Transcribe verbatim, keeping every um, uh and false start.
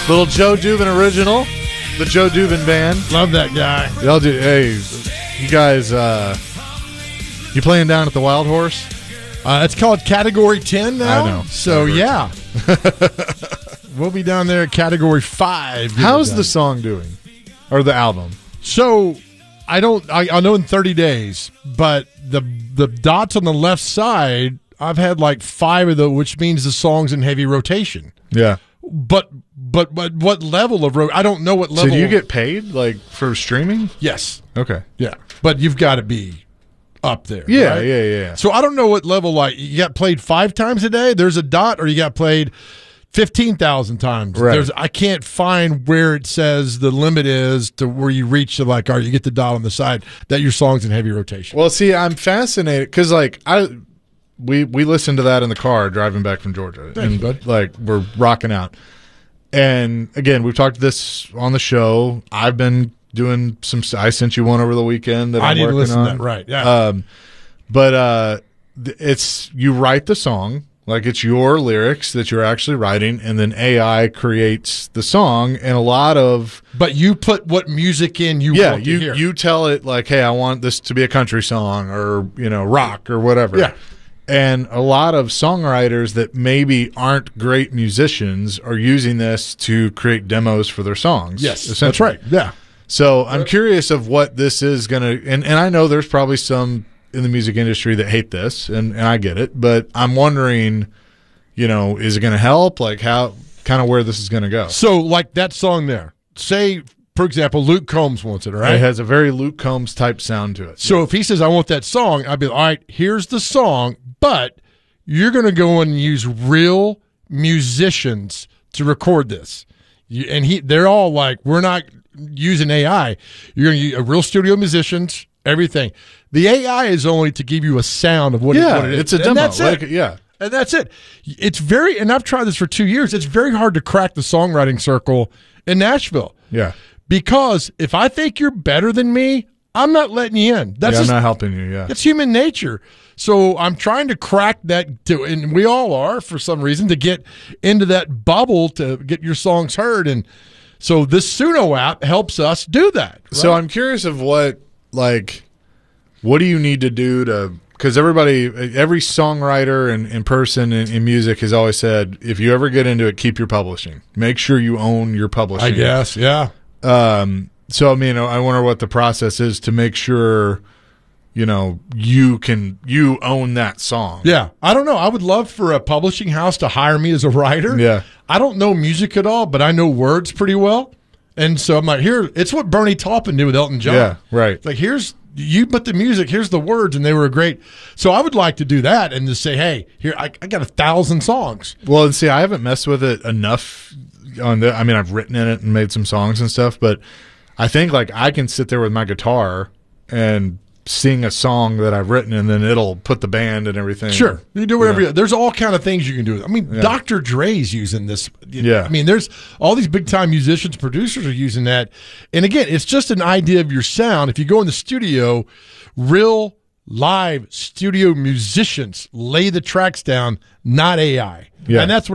Little Joe Dubin original. The Joe Dubin Band. Love that guy. Y'all do. Hey, you guys, uh, you playing down at the Wild Horse? Uh, it's called Category ten now. I know. So, yeah. We'll be down there at Category five. How's the song doing? Or the album? So, I don't, I, I know in thirty days, but the the dots on the left side, I've had like five of those, which means the song's in heavy rotation. Yeah. But, but, but what level of, ro- I don't know what level. So do you get paid, like, for streaming? Yes. Okay. Yeah. But you've got to be up there. Yeah, right? yeah, yeah. So I don't know what level, like, you got played five times a day, there's a dot, or you got played fifteen thousand times. Right. There's, I can't find where it says the limit is to where you reach to, like, all right, you get the dot on the side that your song's in heavy rotation. Well, see, I'm fascinated because, like, I we we listened to that in the car driving back from Georgia, Thank you, bud. Like, we're rocking out. And again, we've talked this on the show. I've been doing some. I sent you one over the weekend that I I'm didn't working listen on. to that, right? Yeah. Um, but uh, th- it's you write the song. Like, it's your lyrics that you're actually writing, and then A I creates the song. And a lot of but you put what music in you yeah, want you to hear. you tell it like, hey, I want this to be a country song or you know rock or whatever. Yeah. And a lot of songwriters that maybe aren't great musicians are using this to create demos for their songs. Yes, that's essentially. right. Yeah. So I'm curious of what this is going to, and, and I know there's probably some in the music industry that hate this, and, and I get it, but I'm wondering, you know, is it going to help? Like how, kind of where this is going to go. So, like that song there, say, for example, Luke Combs wants it, all right? It has a very Luke Combs type sound to it. So if he says, I want that song, I'd be like, all right, here's the song, but you're going to go and use real musicians to record this. You, and he, they're all like, we're not using A I. You're going to use real studio musicians, everything. The A I is only to give you a sound of what, yeah, it, what it is. it's a And demo. that's Like, it. yeah. And that's it. It's very, and I've tried this for two years, it's very hard to crack the songwriting circle in Nashville. Yeah. Because if I think you're better than me, I'm not letting you in. That's yeah, just, I'm not helping you. Yeah. it's human nature. So I'm trying to crack that, to, and we all are for some reason, to get into that bubble to get your songs heard. And so this Suno app helps us do that. Right? So I'm curious of what, like, what do you need to do to, because everybody, every songwriter and, and person in, in music has always said, if you ever get into it, keep your publishing. Make sure you own your publishing. I guess, yeah. Um, so, I mean, I wonder what the process is to make sure, you know, you can, you own that song. Yeah. I don't know. I would love for a publishing house to hire me as a writer. Yeah. I don't know music at all, but I know words pretty well. And so I'm like, here, it's what Bernie Taupin did with Elton John. Yeah, right. It's like, here's, you put the music, here's the words, and they were great. So I would like to do that and just say, hey, here, I, I got a thousand songs. Well, and see, I haven't messed with it enough on the, I mean, I've written in it and made some songs and stuff, but I think like I can sit there with my guitar and sing a song that I've written, and then it'll put the band and everything. Sure. You do whatever Yeah. you, there's all kind of things you can do. I mean, Yeah. Doctor Dre's using this. Yeah. I mean, there's all these big time musicians, producers are using that. And again, it's just an idea of your sound. If you go in the studio, real live studio musicians lay the tracks down, not A I. Yeah. And that's what